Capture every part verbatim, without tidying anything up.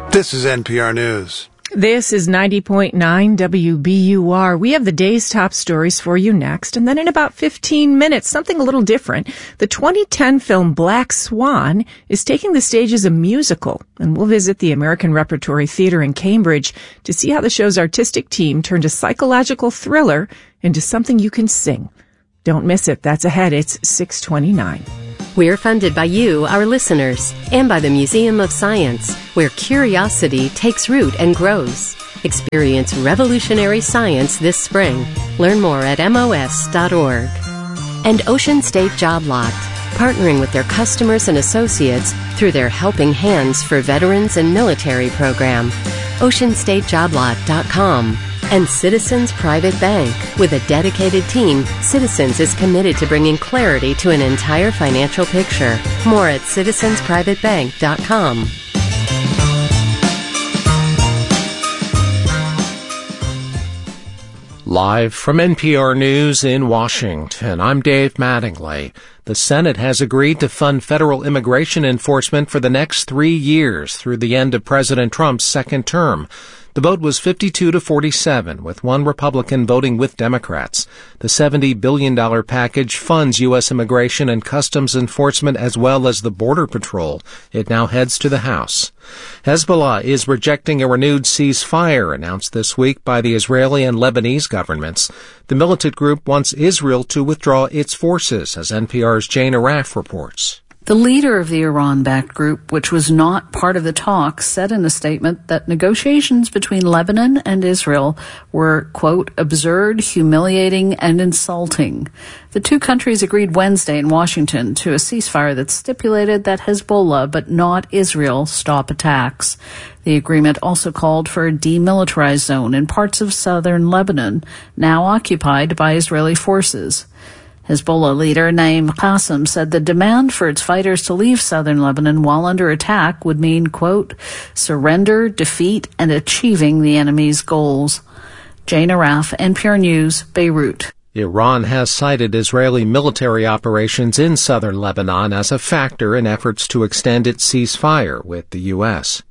This is N P R News. This is ninety point nine W B U R. We have the day's top stories for you next. And then in about fifteen minutes, something a little different. The twenty ten film Black Swan is taking the stage as a musical. And we'll visit the American Repertory Theatre in Cambridge to see how the show's artistic team turned a psychological thriller into something you can sing. Don't miss it. That's ahead. It's six twenty-nine. We're funded by you, our listeners, and by the Museum of Science, where curiosity takes root and grows. Experience revolutionary science this spring. Learn more at M O S dot org. And Ocean State Job Lot, partnering with their customers and associates through their Helping Hands for Veterans and Military program. ocean state job lot dot com. And Citizens Private Bank. With a dedicated team, Citizens is committed to bringing clarity to an entire financial picture. More at citizens private bank dot com. Live from N P R News in Washington, I'm Dave Mattingly. The Senate has agreed to fund federal immigration enforcement for the next three years through the end of President Trump's second term. The vote was fifty-two to forty-seven, with one Republican voting with Democrats. The seventy billion dollars package funds U S immigration and customs enforcement as well as the Border Patrol. It now heads to the House. Hezbollah is rejecting a renewed ceasefire announced this week by the Israeli and Lebanese governments. The militant group wants Israel to withdraw its forces, as N P R's Jane Arraf reports. The leader of the Iran-backed group, which was not part of the talks, said in a statement that negotiations between Lebanon and Israel were, quote, absurd, humiliating, and insulting. The two countries agreed Wednesday in Washington to a ceasefire that stipulated that Hezbollah, but not Israel, stop attacks. The agreement also called for a demilitarized zone in parts of southern Lebanon, now occupied by Israeli forces. Hezbollah leader Naim Qassem said the demand for its fighters to leave southern Lebanon while under attack would mean, quote, surrender, defeat, and achieving the enemy's goals. Jane Arraf, N P R News, Beirut. Iran has cited Israeli military operations in southern Lebanon as a factor in efforts to extend its ceasefire with the U S.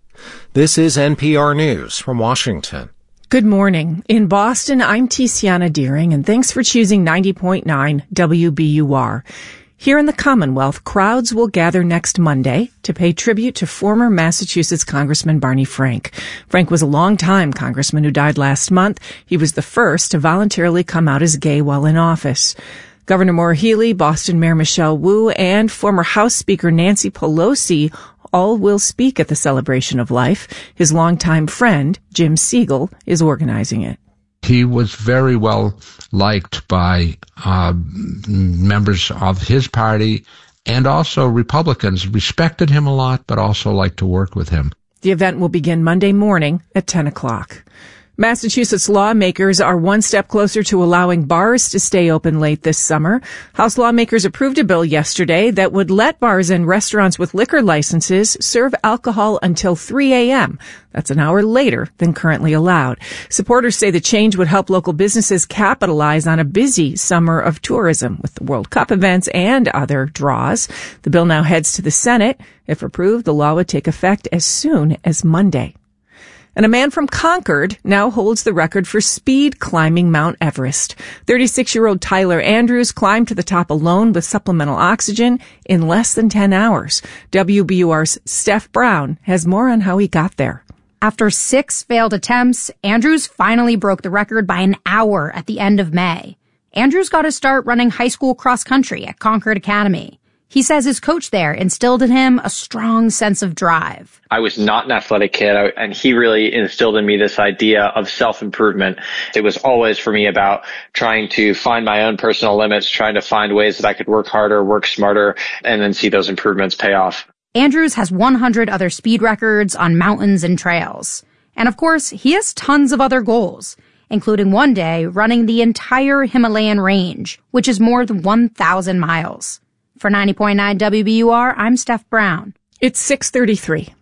This is N P R News from Washington. Good morning. In Boston, I'm Tiziana Deering, and thanks for choosing ninety point nine W B U R. Here in the Commonwealth, crowds will gather next Monday to pay tribute to former Massachusetts Congressman Barney Frank. Frank was a longtime congressman who died last month. He was the first to voluntarily come out as gay while in office. Governor Maura Healey, Boston Mayor Michelle Wu, and former House Speaker Nancy Pelosi all will speak at the celebration of life. His longtime friend, Jim Siegel, is organizing it. He was very well liked by uh, members of his party, and also Republicans respected him a lot, but also liked to work with him. The event will begin Monday morning at ten o'clock. Massachusetts lawmakers are one step closer to allowing bars to stay open late this summer. House lawmakers approved a bill yesterday that would let bars and restaurants with liquor licenses serve alcohol until three a.m. That's an hour later than currently allowed. Supporters say the change would help local businesses capitalize on a busy summer of tourism with the World Cup events and other draws. The bill now heads to the Senate. If approved, the law would take effect as soon as Monday. And a man from Concord now holds the record for speed climbing Mount Everest. thirty-six-year-old Tyler Andrews climbed to the top alone with supplemental oxygen in less than ten hours. W B U R's Steph Brown has more on how he got there. After six failed attempts, Andrews finally broke the record by an hour at the end of May. Andrews got his start running high school cross country at Concord Academy. He says his coach there instilled in him a strong sense of drive. I was not an athletic kid, and he really instilled in me this idea of self-improvement. It was always for me about trying to find my own personal limits, trying to find ways that I could work harder, work smarter, and then see those improvements pay off. Andrews has one hundred other speed records on mountains and trails. And of course, he has tons of other goals, including one day running the entire Himalayan range, which is more than one thousand miles. For ninety point nine W B U R, I'm Steph Brown. It's six thirty-three.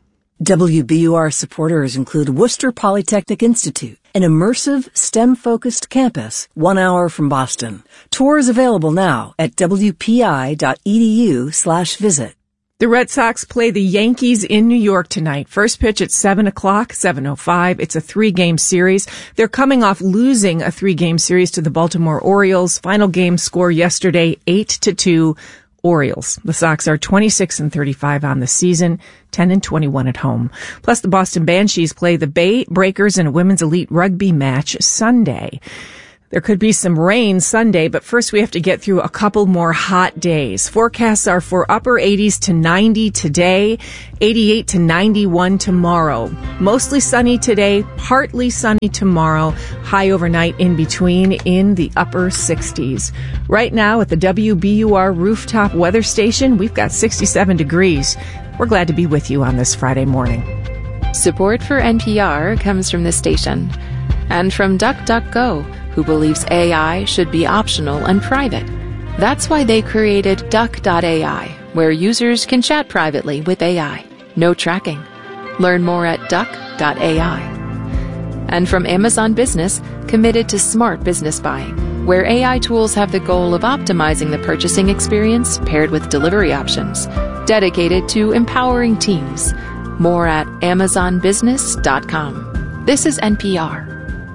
W B U R supporters include Worcester Polytechnic Institute, an immersive, STEM-focused campus one hour from Boston. Tours available now at W P I dot E D U slash visit. The Red Sox play the Yankees in New York tonight. First pitch at seven o'clock, seven oh five. It's a three-game series. They're coming off losing a three-game series to the Baltimore Orioles. Final game score yesterday, eight to two, Orioles. The Sox are twenty-six and thirty-five on the season, ten and twenty-one at home. Plus, the Boston Banshees play the Bay Breakers in a women's elite rugby match Sunday. There could be some rain Sunday, but first we have to get through a couple more hot days. Forecasts are for upper eighties to ninety today, eighty-eight to ninety-one tomorrow. Mostly sunny today, partly sunny tomorrow, high overnight in between in the upper sixties. Right now at the W B U R rooftop weather station, we've got sixty-seven degrees. We're glad to be with you on this Friday morning. Support for N P R comes from this station and from DuckDuckGo, who believes A I should be optional and private. That's why they created Duck dot A I, where users can chat privately with A I. No tracking. Learn more at Duck dot A I. And from Amazon Business, committed to smart business buying, where A I tools have the goal of optimizing the purchasing experience paired with delivery options, dedicated to empowering teams. More at amazon business dot com. This is N P R.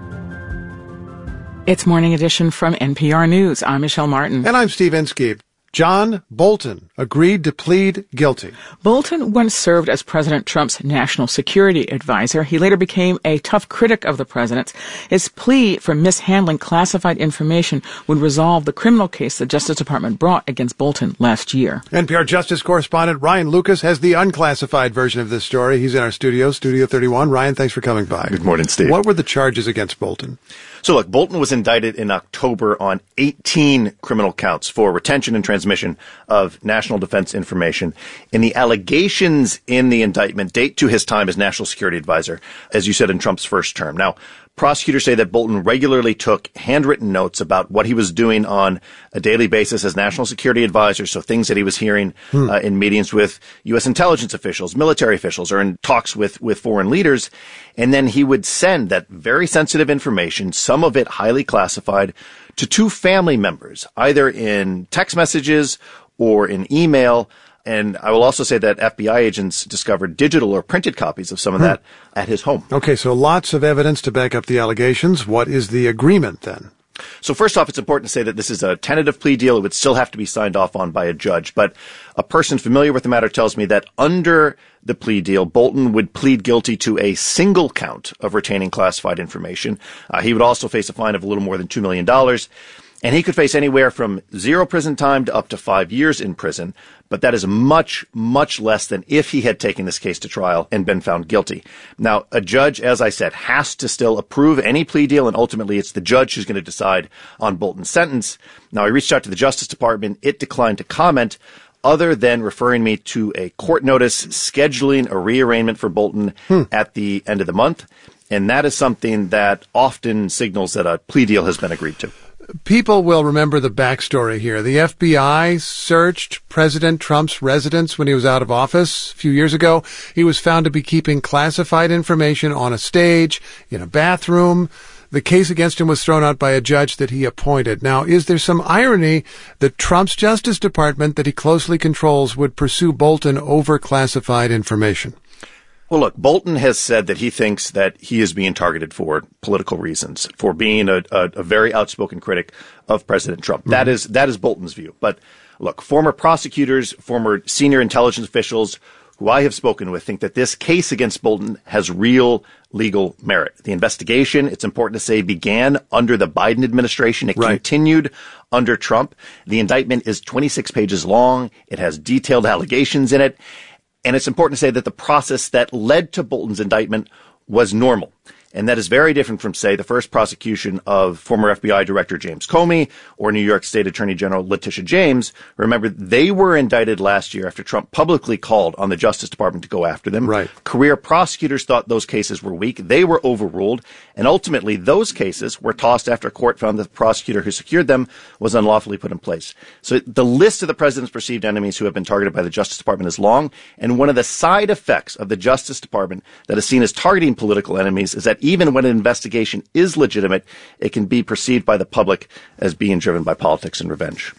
It's Morning Edition from N P R News. I'm Michelle Martin. And I'm Steve Inskeep. John Bolton agreed to plead guilty. Bolton once served as President Trump's national security advisor. He later became a tough critic of the president. His plea for mishandling classified information would resolve the criminal case the Justice Department brought against Bolton last year. N P R Justice correspondent Ryan Lucas has the unclassified version of this story. He's in our studio, Studio thirty-one. Ryan, thanks for coming by. Good morning, Steve. What were the charges against Bolton? So look, Bolton was indicted in October on eighteen criminal counts for retention and transmission of national defense information. And the allegations in the indictment date to his time as national security advisor, as you said, in Trump's first term. Now, prosecutors say that Bolton regularly took handwritten notes about what he was doing on a daily basis as national security advisor, so things that he was hearing hmm. uh, in meetings with U S intelligence officials, military officials, or in talks with, with foreign leaders. And then he would send that very sensitive information, some of it highly classified, to two family members, either in text messages or in email. And I will also say that F B I agents discovered digital or printed copies of some of hmm. that at his home. Okay, so lots of evidence to back up the allegations. What is the agreement then? So first off, it's important to say that this is a tentative plea deal. It would still have to be signed off on by a judge. But a person familiar with the matter tells me that under the plea deal, Bolton would plead guilty to a single count of retaining classified information. Uh, he would also face a fine of a little more than two million dollars. And he could face anywhere from zero prison time to up to five years in prison. But that is much, much less than if he had taken this case to trial and been found guilty. Now, a judge, as I said, has to still approve any plea deal, and ultimately it's the judge who's going to decide on Bolton's sentence. Now, I reached out to the Justice Department. It declined to comment, other than referring me to a court notice scheduling a rearraignment for Bolton hmm. at the end of the month. And that is something that often signals that a plea deal has been agreed to. People will remember the backstory here. The F B I searched President Trump's residence when he was out of office a few years ago. He was found to be keeping classified information on a stage, in a bathroom. The case against him was thrown out by a judge that he appointed. Now, is there some irony that Trump's Justice Department that he closely controls would pursue Bolton over classified information? Well, look, Bolton has said that he thinks that he is being targeted for political reasons, for being a, a, a very outspoken critic of President Trump. Mm-hmm. That is that is Bolton's view. But look, former prosecutors, former senior intelligence officials who I have spoken with think that this case against Bolton has real legal merit. The investigation, it's important to say, began under the Biden administration. It right. continued under Trump. The indictment is twenty-six pages long. It has detailed allegations in it. And it's important to say that the process that led to Bolton's indictment was normal. And that is very different from, say, the first prosecution of former F B I Director James Comey or New York State Attorney General Letitia James. Remember, they were indicted last year after Trump publicly called on the Justice Department to go after them. Right. Career prosecutors thought those cases were weak. They were overruled. And ultimately, those cases were tossed after a court found that the prosecutor who secured them was unlawfully put in place. So the list of the president's perceived enemies who have been targeted by the Justice Department is long. And one of the side effects of the Justice Department that is seen as targeting political enemies is that even when an investigation is legitimate, it can be perceived by the public as being driven by politics and revenge.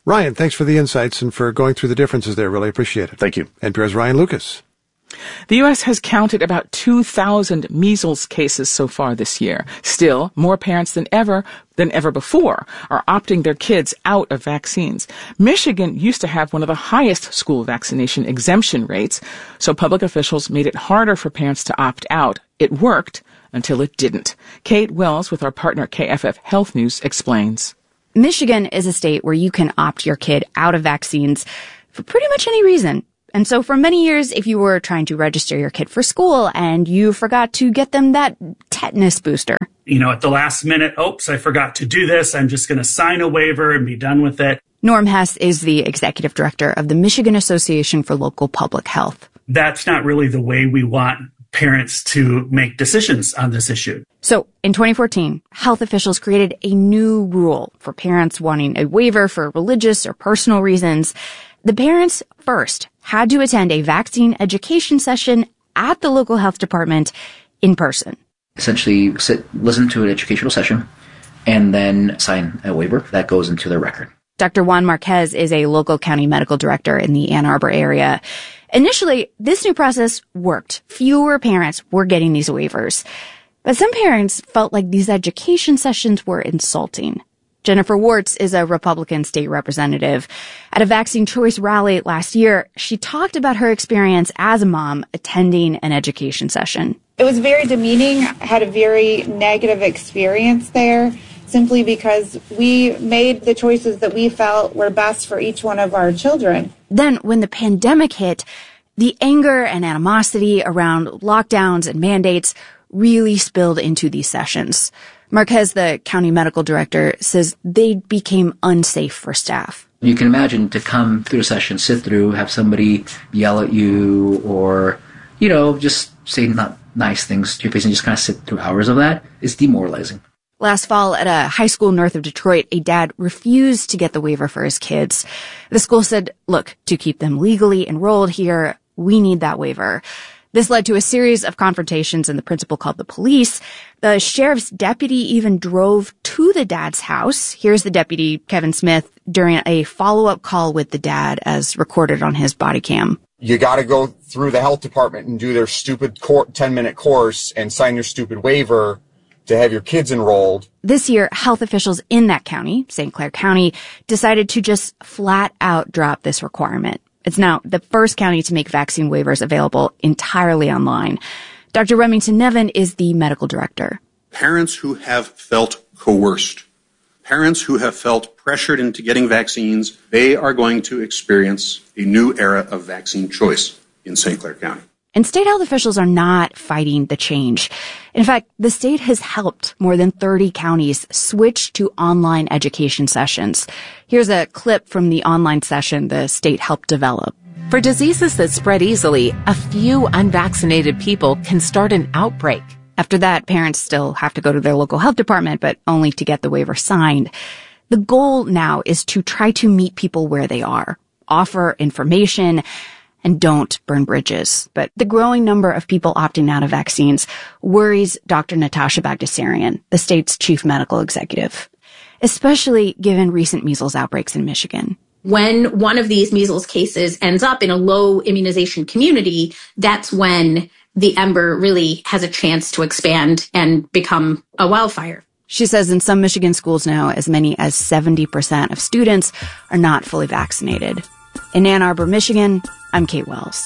Ryan, thanks for the insights and for going through the differences there. Really appreciate it. Thank you. N P R's Ryan Lucas. The U S has counted about two thousand measles cases so far this year. Still, more parents than ever than ever before are opting their kids out of vaccines. Michigan used to have one of the highest school vaccination exemption rates, so public officials made it harder for parents to opt out. It worked until it didn't. Kate Wells with our partner K F F Health News explains. Michigan is a state where you can opt your kid out of vaccines for pretty much any reason. And so for many years, if you were trying to register your kid for school and you forgot to get them that tetanus booster, you know, at the last minute, oops, I forgot to do this. I'm just going to sign a waiver and be done with it. Norm Hess is the executive director of the Michigan Association for Local Public Health. That's not really the way we want parents to make decisions on this issue. So in twenty fourteen, health officials created a new rule for parents wanting a waiver for religious or personal reasons. The parents first had to attend a vaccine education session at the local health department in person. Essentially sit, listen to an educational session, and then sign a waiver that goes into their record. Doctor Juan Marquez is a local county medical director in the Ann Arbor area. Initially, this new process worked. Fewer parents were getting these waivers. But some parents felt like these education sessions were insulting. Jennifer Wartz is a Republican state representative. At a vaccine choice rally last year, she talked about her experience as a mom attending an education session. It was very demeaning. I had a very negative experience there simply because we made the choices that we felt were best for each one of our children. Then when the pandemic hit, the anger and animosity around lockdowns and mandates really spilled into these sessions. Marquez, the county medical director, says they became unsafe for staff. You can imagine to come through a session, sit through, have somebody yell at you or, you know, just say not nice things to your face and just kind of sit through hours of that is demoralizing. Last fall at a high school north of Detroit, a dad refused to get the waiver for his kids. The school said, look, to keep them legally enrolled here, we need that waiver. This led to a series of confrontations, and the principal called the police. The sheriff's deputy even drove to the dad's house. Here's the deputy, Kevin Smith, during a follow-up call with the dad as recorded on his body cam. You got to go through the health department and do their stupid ten-minute course and sign your stupid waiver to have your kids enrolled. This year, health officials in that county, Saint Clair County, decided to just flat out drop this requirement. It's now the first county to make vaccine waivers available entirely online. Doctor Remington Nevin is the medical director. Parents who have felt coerced, parents who have felt pressured into getting vaccines, they are going to experience a new era of vaccine choice in Saint Clair County. And state health officials are not fighting the change. In fact, the state has helped more than thirty counties switch to online education sessions. Here's a clip from the online session the state helped develop. For diseases that spread easily, a few unvaccinated people can start an outbreak. After that, parents still have to go to their local health department, but only to get the waiver signed. The goal now is to try to meet people where they are, offer information, and don't burn bridges. But the growing number of people opting out of vaccines worries Doctor Natasha Bagdasarian, the state's chief medical executive, especially given recent measles outbreaks in Michigan. When one of these measles cases ends up in a low immunization community, that's when the ember really has a chance to expand and become a wildfire. She says in some Michigan schools now, as many as seventy percent of students are not fully vaccinated. In Ann Arbor, Michigan, I'm Kate Wells.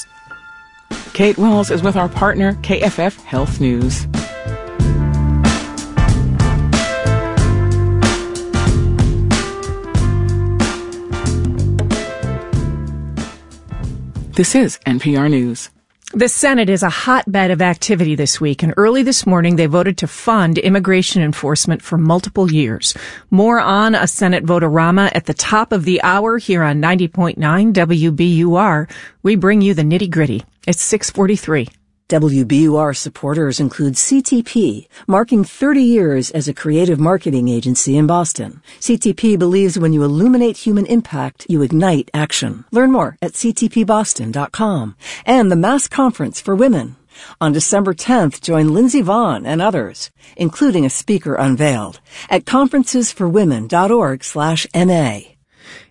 Kate Wells is with our partner, K F F Health News. This is N P R News. The Senate is a hotbed of activity this week, and early this morning they voted to fund immigration enforcement for multiple years. More on a Senate vote-a-rama at the top of the hour here on ninety point nine W B U R. We bring you the nitty-gritty. It's six forty-three. W B U R supporters include C T P, marking thirty years as a creative marketing agency in Boston. C T P believes when you illuminate human impact, you ignite action. Learn more at c t p boston dot com. And the Mass Conference for Women. On December tenth, join Lindsey Vonn and others, including a speaker unveiled, at conferences for women dot org slash M A.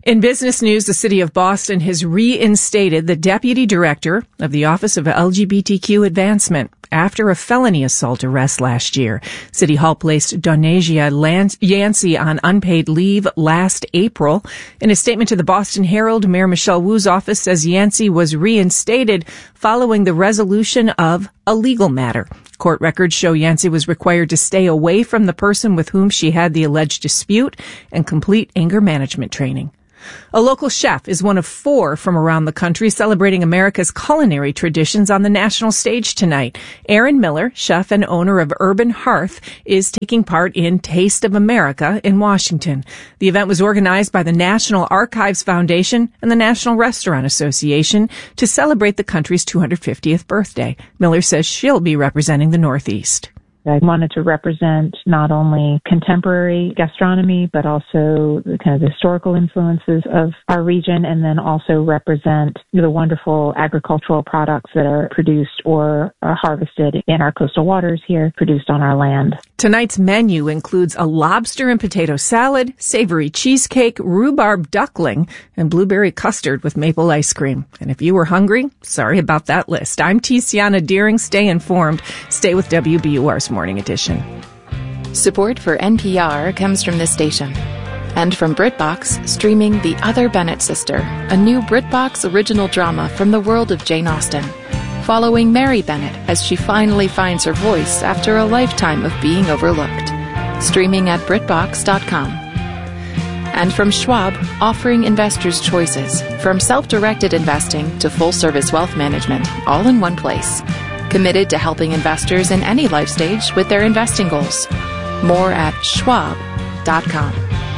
In business news, the city of Boston has reinstated the deputy director of the Office of L G B T Q Advancement after a felony assault arrest last year. City Hall placed Donasia Yancey on unpaid leave last April. In a statement to the Boston Herald, Mayor Michelle Wu's office says Yancey was reinstated following the resolution of a legal matter. Court records show Yancey was required to stay away from the person with whom she had the alleged dispute and complete anger management training. A local chef is one of four from around the country celebrating America's culinary traditions on the national stage tonight. Aaron Miller, chef and owner of Urban Hearth, is taking part in Taste of America in Washington. The event was organized by the National Archives Foundation and the National Restaurant Association to celebrate the country's two hundred fiftieth birthday. Miller says she'll be representing the Northeast. I wanted to represent not only contemporary gastronomy, but also the kind of the historical influences of our region, and then also represent the wonderful agricultural products that are produced or are harvested in our coastal waters here, produced on our land. Tonight's menu includes a lobster and potato salad, savory cheesecake, rhubarb duckling, and blueberry custard with maple ice cream. And if you were hungry, sorry about that list. I'm Tiziana Deering. Stay informed. Stay with W B U R's Morning Edition. Support for N P R comes from this station and from BritBox, streaming The Other Bennett Sister, a new BritBox original drama from the world of Jane Austen, following Mary Bennett as she finally finds her voice after a lifetime of being overlooked. Streaming at Britbox dot com. And from Schwab, offering investors choices, from self-directed investing to full-service wealth management, all in one place. Committed to helping investors in any life stage with their investing goals. More at Schwab dot com.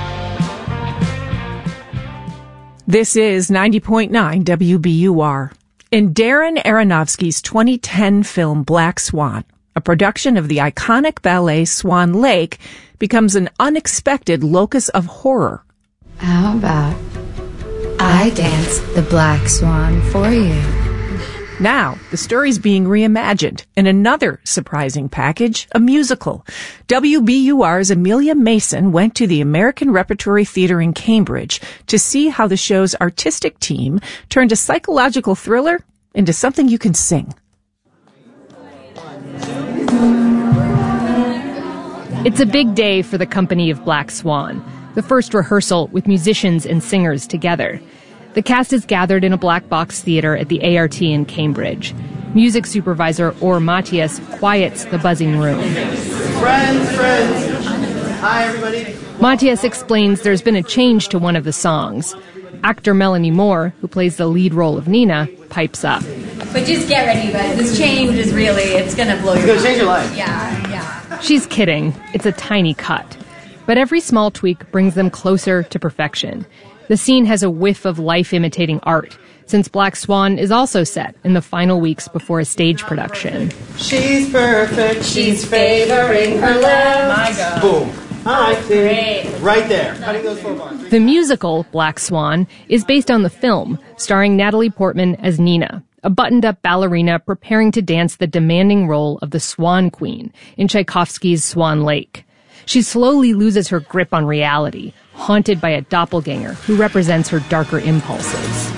This is ninety point nine W B U R. In Darren Aronofsky's twenty ten film Black Swan, a production of the iconic ballet Swan Lake becomes an unexpected locus of horror. How about I dance the Black Swan for you? Now, the story's being reimagined in another surprising package, a musical. W B U R's Amelia Mason went to the American Repertory Theatre in Cambridge to see how the show's artistic team turned a psychological thriller into something you can sing. It's a big day for the company of Black Swan, the first rehearsal with musicians and singers together. The cast is gathered in a black box theater at the A R T in Cambridge. Music supervisor Or Matias quiets the buzzing room. Friends, friends. Hi, everybody. Matias explains there's been a change to one of the songs. Actor Melanie Moore, who plays the lead role of Nina, pipes up. But just get ready, guys. This change is really, it's going to blow your mind. It's going to change your life. Yeah, yeah. She's kidding. It's a tiny cut. But every small tweak brings them closer to perfection. The scene has a whiff of life-imitating art, since Black Swan is also set in the final weeks before a stage production. She's perfect. She's favoring her left. My God. Boom. All right, Great. Right there. Cutting those four bars. The musical, Black Swan, is based on the film, starring Natalie Portman as Nina, a buttoned-up ballerina preparing to dance the demanding role of the Swan Queen in Tchaikovsky's Swan Lake. She slowly loses her grip on reality, haunted by a doppelganger who represents her darker impulses.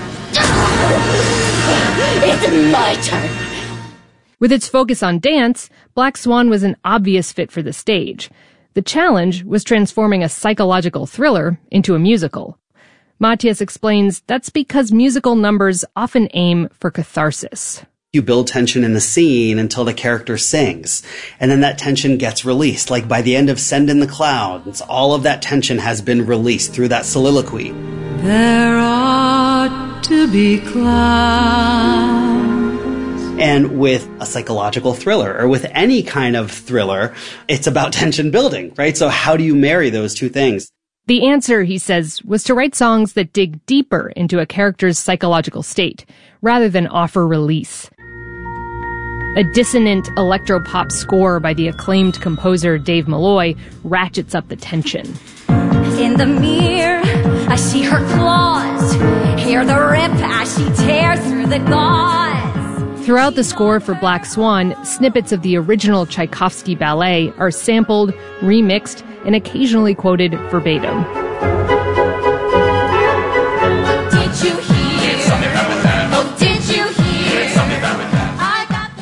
It's my turn. With its focus on dance, Black Swan was an obvious fit for the stage. The challenge was transforming a psychological thriller into a musical. Matias explains that's because musical numbers often aim for catharsis. You build tension in the scene until the character sings, and then that tension gets released. Like by the end of Send in the Clouds, all of that tension has been released through that soliloquy. There ought to be clouds. And with a psychological thriller, or with any kind of thriller, it's about tension building, right? So how do you marry those two things? The answer, he says, was to write songs that dig deeper into a character's psychological state, rather than offer release. A dissonant electropop score by the acclaimed composer Dave Malloy ratchets up the tension. In the mirror, I see her claws. Hear the rip as she tears through the gauze. Throughout the score for Black Swan, snippets of the original Tchaikovsky ballet are sampled, remixed, and occasionally quoted verbatim.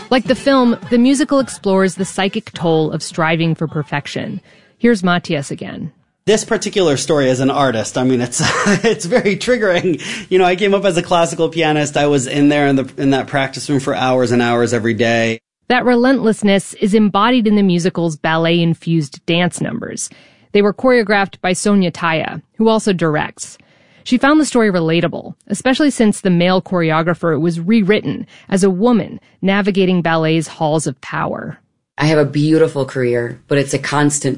Like the film, the musical explores the psychic toll of striving for perfection. Here's Matthias again. This particular story as an artist, I mean, it's it's very triggering. You know, I came up as a classical pianist. I was in there in the in that practice room for hours and hours every day. That relentlessness is embodied in the musical's ballet-infused dance numbers. They were choreographed by Sonia Taya, who also directs. She found the story relatable, especially since the male choreographer was rewritten as a woman navigating ballet's halls of power. I have a beautiful career, but it's a constant